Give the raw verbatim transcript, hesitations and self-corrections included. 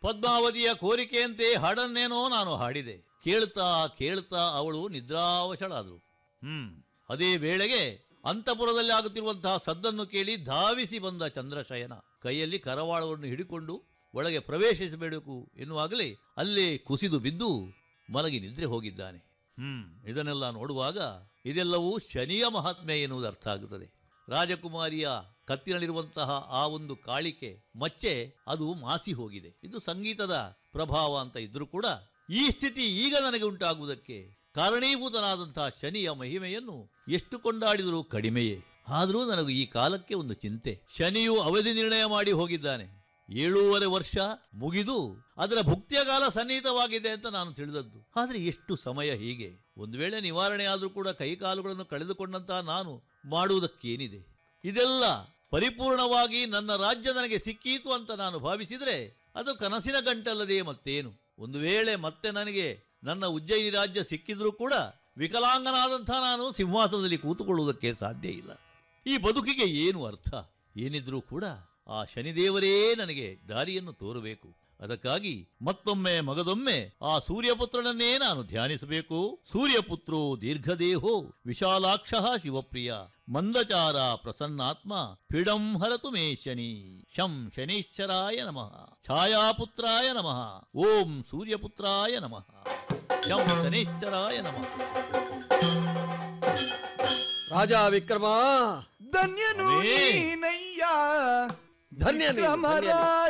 ಪದ್ಮಾವತಿಯ ಕೋರಿಕೆಯಂತೆ ಹಾಡನ್ನೇನೋ ನಾನು ಹಾಡಿದೆ. ಕೇಳ್ತಾ ಕೇಳ್ತಾ ಅವಳು ನಿದ್ರಾವಶಳಾದಳು. ಹ್ಮ್ ಅದೇ ವೇಳೆಗೆ ಅಂತಃಪುರದಲ್ಲಿ ಆಗುತ್ತಿರುವಂತಹ ಸದ್ದನ್ನು ಕೇಳಿ ಧಾವಿಸಿ ಬಂದ ಚಂದ್ರಶಯನ ಕೈಯಲ್ಲಿ ಕರವಾಳವನ್ನು ಹಿಡಿಕೊಂಡು ಒಳಗೆ ಪ್ರವೇಶಿಸಬೇಕು ಎನ್ನುವಾಗಲೇ ಅಲ್ಲೇ ಕುಸಿದು ಬಿದ್ದು ಮಲಗಿ ನಿದ್ರೆ ಹೋಗಿದ್ದಾನೆ. ಹ್ಮ್ ಇದನ್ನೆಲ್ಲ ನೋಡುವಾಗ ಇದೆಲ್ಲವೂ ಶನಿಯ ಮಹಾತ್ಮೆ ಎನ್ನುವುದು ಅರ್ಥ ಆಗುತ್ತದೆ. ರಾಜಕುಮಾರಿಯ ಕತ್ತಿನಲ್ಲಿರುವಂತಹ ಆ ಒಂದು ಕಾಳಿಕೆ ಮಚ್ಚೆ ಅದು ಮಾಸಿ ಹೋಗಿದೆ. ಇದು ಸಂಗೀತದ ಪ್ರಭಾವ ಅಂತ ಇದ್ರೂ ಕೂಡ ಈ ಸ್ಥಿತಿ ಈಗ ನನಗೆ ಉಂಟಾಗುವುದಕ್ಕೆ ಕಾರಣೀಭೂತನಾದಂತಹ ಶನಿಯ ಮಹಿಮೆಯನ್ನು ಎಷ್ಟು ಕೊಂಡಾಡಿದರೂ ಕಡಿಮೆಯೇ. ಆದರೂ ನನಗೂ ಈ ಕಾಲಕ್ಕೆ ಒಂದು ಚಿಂತೆ. ಶನಿಯು ಅವಧಿ ನಿರ್ಣಯ ಮಾಡಿ ಹೋಗಿದ್ದಾನೆ. ಏಳೂವರೆ ವರ್ಷ ಮುಗಿದು ಅದರ ಭುಕ್ತಿಯ ಕಾಲ ಸನ್ನಿಹಿತವಾಗಿದೆ ಅಂತ ನಾನು ತಿಳಿದದ್ದು. ಆದರೆ ಎಷ್ಟು ಸಮಯ ಹೀಗೆ? ಒಂದು ವೇಳೆ ನಿವಾರಣೆ ಆದರೂ ಕೂಡ ಕೈಕಾಲುಗಳನ್ನು ಕಳೆದುಕೊಂಡಂತಹ ನಾನು ಮಾಡುವುದಕ್ಕೇನಿದೆ? ಇದೆಲ್ಲ ಪರಿಪೂರ್ಣವಾಗಿ ನನ್ನ ರಾಜ್ಯ ನನಗೆ ಸಿಕ್ಕೀತು ಅಂತ ನಾನು ಭಾವಿಸಿದರೆ ಅದು ಕನಸಿನ ಗಂಟಲ್ಲದೆ ಮತ್ತೇನು. ಒಂದು ವೇಳೆ ಮತ್ತೆ ನನಗೆ ನನ್ನ ಉಜ್ಜಯಿನಿ ರಾಜ್ಯ ಸಿಕ್ಕಿದ್ರೂ ಕೂಡ ವಿಕಲಾಂಗನಾದಂಥ ನಾನು ಸಿಂಹಾಸನದಲ್ಲಿ ಕೂತುಕೊಳ್ಳುವುದಕ್ಕೆ ಸಾಧ್ಯ ಇಲ್ಲ. ಈ ಬದುಕಿಗೆ ಏನು ಅರ್ಥ? ಏನಿದ್ರೂ ಕೂಡ ಆ ಶನಿದೇವರೇ ನನಗೆ ದಾರಿಯನ್ನು ತೋರಬೇಕು. ಅದಕ್ಕಾಗಿ ಮತ್ತೊಮ್ಮೆ ಮಗದೊಮ್ಮೆ ಆ ಸೂರ್ಯಪುತ್ರನನ್ನೇ ನಾನು ಧ್ಯಾನಿಸಬೇಕು. ಸೂರ್ಯಪುತ್ರೋ ದೀರ್ಘದೇಹೋ ವಿಶಾಲಾಕ್ಷ ಶಿವಪ್ರಿಯ ಮಂದಚಾರ ಪ್ರಸನ್ನಾತ್ಮ ಪೀಡಂ ಹರತು ಮೇ ಶನಿ. ಶಂ ಶನೈಶ್ಚರಾಯ ನಮಃ. ಛಾಯಾಪುತ್ರಾಯ ನಮಃ. ಓಂ ಸೂರ್ಯಪುತ್ರಾಯ ನಮಃ. ಶಂ ಶನೈಶ್ಚರಾಯ ನಮಃ. ರಾಜ ವಿಕ್ರಮ ಧನ್ಯನು ನೀನಯ್ಯ ಧನ್ಯನು